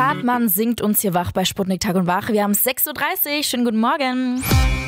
Hartmann singt uns hier wach bei Sputnik Tag und Wach. Wir haben 6.30 Uhr. Schönen guten Morgen.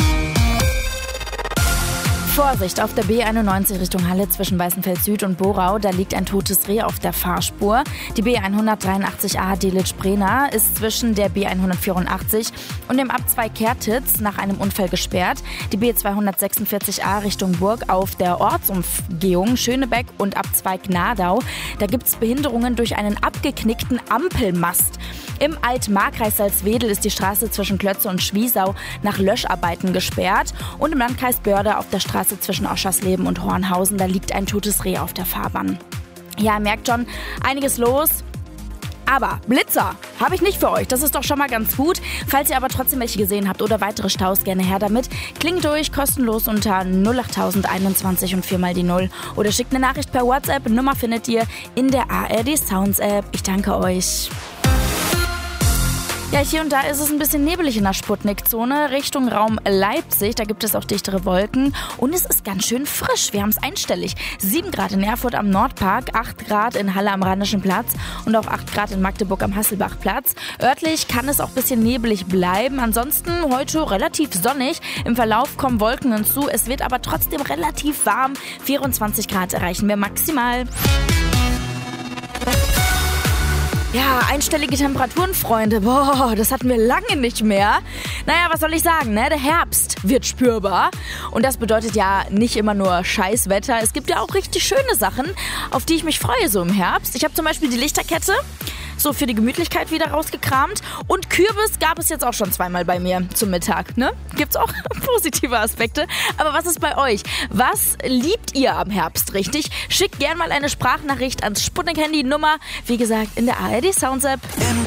Vorsicht, auf der B91 Richtung Halle zwischen Weißenfels Süd und Borau, da liegt ein totes Reh auf der Fahrspur. Die B183a Delitzsch-Brena ist zwischen der B184 und dem Abzweig Kertitz nach einem Unfall gesperrt. Die B246a Richtung Burg auf der Ortsumgehung Schönebeck und Abzweig Nadau, da gibt es Behinderungen durch einen abgeknickten Ampelmast. Im Altmarkreis Salzwedel ist die Straße zwischen Klötze und Schwiesau nach Löscharbeiten gesperrt. Und im Landkreis Börde auf der Straße zwischen Oschersleben und Hornhausen, da liegt ein totes Reh auf der Fahrbahn. Ja, ihr merkt schon, einiges los. Aber Blitzer habe ich nicht für euch, das ist doch schon mal ganz gut. Falls ihr aber trotzdem welche gesehen habt oder weitere Staus, gerne her damit. Klingt durch, kostenlos unter 08021 und 4 mal die 0. Oder schickt eine Nachricht per WhatsApp, Nummer findet ihr in der ARD Sounds App. Ich danke euch. Ja, hier und da ist es ein bisschen nebelig in der Sputnik-Zone Richtung Raum Leipzig. Da gibt es auch dichtere Wolken und es ist ganz schön frisch. Wir haben es einstellig. 7 Grad in Erfurt am Nordpark, 8 Grad in Halle am Rheinischen Platz und auch 8 Grad in Magdeburg am Hasselbachplatz. Örtlich kann es auch ein bisschen nebelig bleiben. Ansonsten heute relativ sonnig. Im Verlauf kommen Wolken hinzu. Es wird aber trotzdem relativ warm. 24 Grad erreichen wir maximal. Ja, einstellige Temperaturen, Freunde. Boah, das hatten wir lange nicht mehr. Naja, was soll ich sagen, ne? Der Herbst wird spürbar. Und das bedeutet ja nicht immer nur Scheißwetter. Es gibt ja auch richtig schöne Sachen, auf die ich mich freue so im Herbst. Ich habe zum Beispiel die Lichterkette so für die Gemütlichkeit wieder rausgekramt. Und Kürbis gab es jetzt auch schon zweimal bei mir zum Mittag, ne? Gibt's auch positive Aspekte. Aber was ist bei euch? Was liebt ihr am Herbst richtig? Schickt gern mal eine Sprachnachricht ans Sputnik-Handy-Nummer. Wie gesagt, in der ARD Sounds App.